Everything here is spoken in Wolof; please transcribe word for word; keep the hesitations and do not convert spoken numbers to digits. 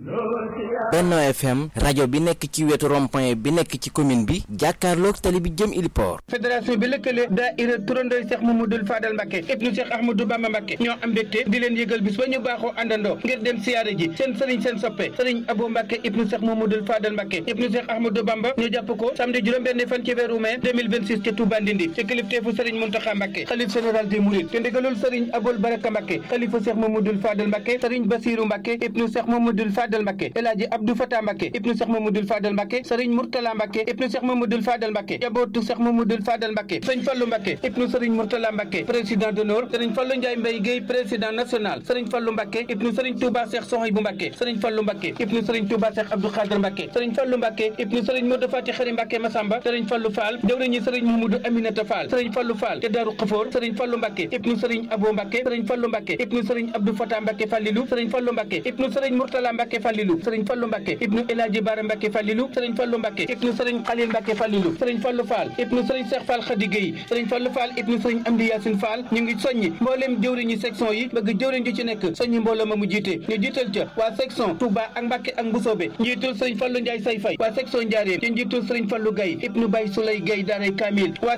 Benno F M rajo bi nekk ci wetu rond-point bi nekk ci commune bi jàkkaarloog tali bi jëm Iliport. fédération bi lëkkale daayira turandooy Cheikh Mamadou Fadal Mbacké ibnu Cheikh Ahmadou Bamba Mbacké ñoo am mbégte di leen yëgal bis ba ñu baaxoo àndandoo ngir dem siyaare ji seen sëriñ seen soppe sëriñ Abo Mbacké ibnu Cheikh Mamadou Fadal Mbacké ibnu Cheikh Ahmadou Bamba ñu jàpp ko samedi juróom-benn fan ci weeru mai deux mille vingt-six ci Touba Ndindi ci kilifteefu sëriñ Mountakha Mbacké xalif général des Mourides te ndigalul sëriñ Abol Baraka Mbacké xalifa Cheikh Mamadou Fadal Mbacké sëriñ Bassirou Mbacké ibnu Cheikh Mamadou Fadal Mbacké El Hadji Abdou Fatah Mbacké ibnu Cheikh Mamadou Fadal Mbacké sëriñ Mourtala Mbacké ibnu Cheikh Mamadou Fadal Mbacké jabootu Cheikh Mamadou Fadal Mbacké sëriñ Fallou Mbacké ibnu sëriñ Mourtala Mbacké président d'honneur sëriñ Fallou Ndiaye Mbaye Guèye président national sëriñ Fallou Mbacké ibnu sëriñ Touba Cheikh Sohaybou Mbacké sëriñ Fallou Mbacké ibnu sëriñ Touba Cheikh Abdou Khadr Mbacké sëriñ Fallou Mbacké ibnu sëriñ Modou Fati Khari Mbacké Massamba sëriñ Fallou Fall jawriñu sëriñ Mamadou Aminata Fall sëriñ Fallou Fall te Darou Khafour sëriñ Fallou Mbacké ibnu sëriñ Abo Mbacké sëriñ Fallou Mbacké ibnu sëriñ Abdou Fatah Mbacké Fallilou sëriñ Fallou Mbacké ibnu sëriñ Mourtala Mbacké Fallilou sëriñ Fallou Mbacké ibnu El Hadji Bara Mbacké Fallilou sëriñ Fallou Mbacké ibnu sëriñ Khalil Mbacké Fallilou sëriñ Fallou Fall ibnu sëriñ Cheikh Fall Khady Gueye sëriñ Fallou Fall ibnu sëriñ Amdi Yacine Fall ñu ngi soññi mbooleem jëwriñu section yi bëgg jëwriñ ji ci nekk soññi mbooloo ma mu jiite ñu jiital ca waa section Touba ak Mbacké ak Mbusoobe njiitul sëriñ Fallou Ndiaye Say Fay waa section Ndiarème ci njiitul sëriñ Fallou Gaye ibnu Baye Souley Gaye daaray Kamil